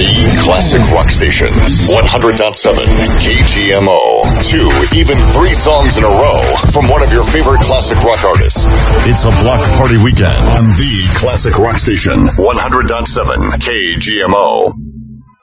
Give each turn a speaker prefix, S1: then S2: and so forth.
S1: The Classic Rock Station, 100.7 KGMO. 2, even 3 songs in a row from one of your favorite classic rock artists. It's a block party weekend on The Classic Rock Station, 100.7 KGMO.